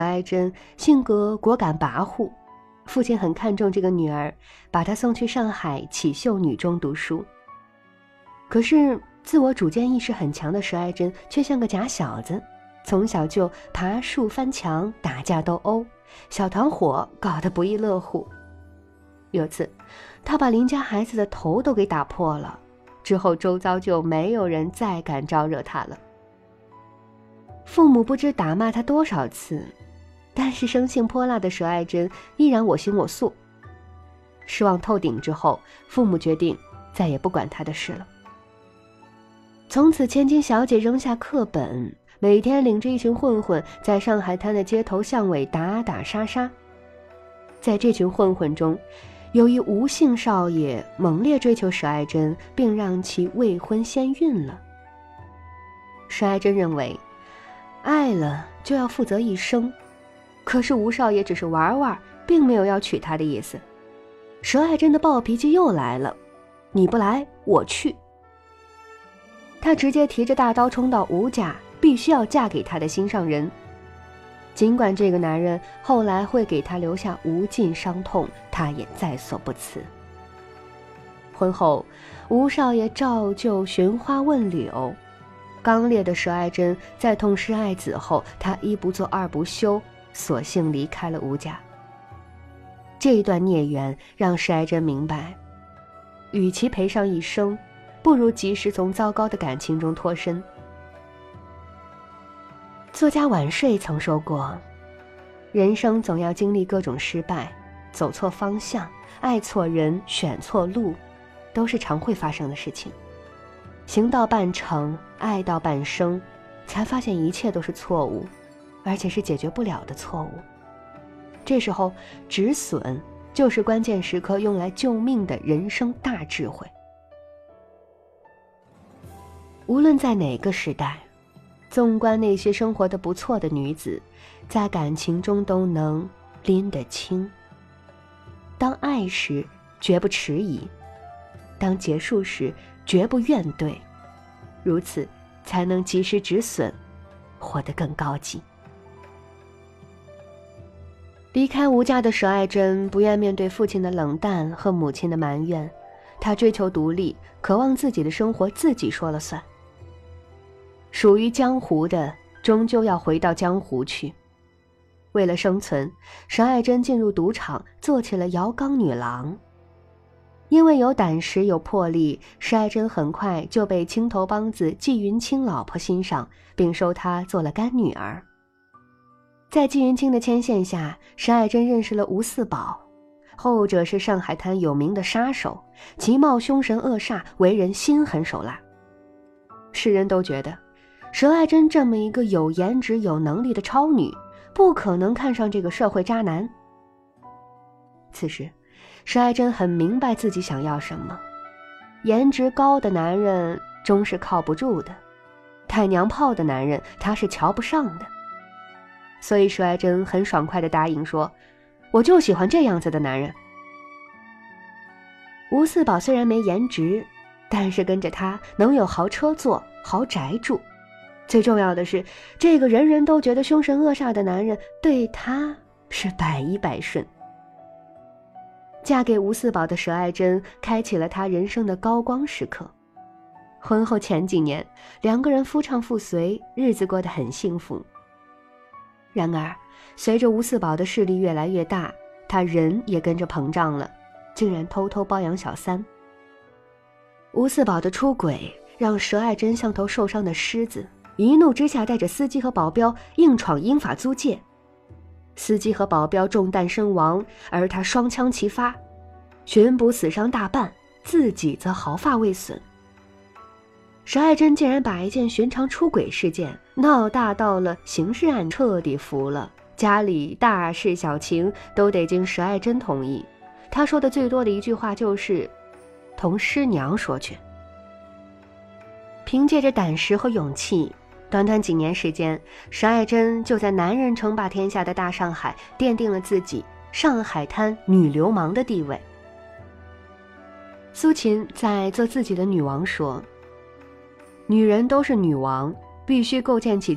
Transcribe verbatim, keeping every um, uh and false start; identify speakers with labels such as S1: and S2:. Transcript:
S1: 爱珍性格果敢跋扈，父亲很看重这个女儿，把她送去上海启秀女中读书。可是自我主见意识很强的石爱珍却像个假小子，从小就爬树翻墙，打架斗殴，小团伙搞得不亦乐乎。有次他把邻家孩子的头都给打破了，之后周遭就没有人再敢招惹他了。父母不知打骂他多少次，但是生性泼辣的佘爱珍依然我行我素。失望透顶之后，父母决定再也不管他的事了。从此千金小姐扔下课本，每天领着一群混混在上海滩的街头巷尾打打杀杀。在这群混混中，有一吴姓少爷猛烈追求佘爱珍，并让其未婚先孕了。佘爱珍认为爱了就要负责一生，可是吴少爷只是玩玩，并没有要娶她的意思。佘爱珍的暴脾气又来了，你不来我去。她直接提着大刀冲到吴家，必须要嫁给他的心上人。尽管这个男人后来会给她留下无尽伤痛，她也在所不辞。婚后，吴少爷照旧寻花问柳，刚烈的佘爱珍在痛失爱子后，她一不做二不休，索性离开了吴家。这一段孽缘让佘爱珍明白，与其赔上一生，不如及时从糟糕的感情中脱身。作家晚睡曾说过，人生总要经历各种失败，走错方向，爱错人，选错路，都是常会发生的事情。行到半程，爱到半生，才发现一切都是错误，而且是解决不了的错误。这时候止损就是关键时刻用来救命的人生大智慧。无论在哪个时代，纵观那些生活得不错的女子，在感情中都能拎得清。当爱时绝不迟疑，当结束时绝不怨怼，如此才能及时止损，活得更高级。离开吴家的佘爱珍不愿面对父亲的冷淡和母亲的埋怨，她追求独立，渴望自己的生活自己说了算。属于江湖的终究要回到江湖去。为了生存，佘爱珍进入赌场，做起了摇缸女郎。因为有胆识有魄力，佘爱珍很快就被青头帮子纪云清老婆欣赏，并收她做了干女儿。在纪云清的牵线下，佘爱珍认识了吴四宝，后者是上海滩有名的杀手，其貌凶神恶煞，为人心狠手辣。世人都觉得佘爱珍这么一个有颜值有能力的超女，不可能看上这个社会渣男。此时佘爱珍很明白自己想要什么，颜值高的男人终是靠不住的，太娘炮的男人她是瞧不上的。所以佘爱珍很爽快地答应说，我就喜欢这样子的男人。吴四宝虽然没颜值，但是跟着他能有豪车坐，豪宅住。最重要的是，这个人人都觉得凶神恶煞的男人对他是百依百顺。嫁给吴四宝的佘爱珍开启了她人生的高光时刻。婚后前几年，两个人夫唱妇随，日子过得很幸福。然而随着吴四宝的势力越来越大，他人也跟着膨胀了，竟然偷偷包养小三。吴四宝的出轨让佘爱珍像头受伤的狮子，一怒之下带着司机和保镖硬闯英法租界。司机和保镖中弹身亡，而他双枪齐发，巡捕死伤大半，自己则毫发未损。佘爱珍竟然把一件寻常出轨事件闹大到了刑事案，彻底服了。家里大事小情都得经佘爱珍同意，她说的最多的一句话就是同师娘说去。凭借着胆识和勇气，短短几年时间，佘爱珍就在男人称霸天下的大上海奠定了自己上海滩女流氓的地位。苏秦在做自己的女王说，女人都是女王，必须构建起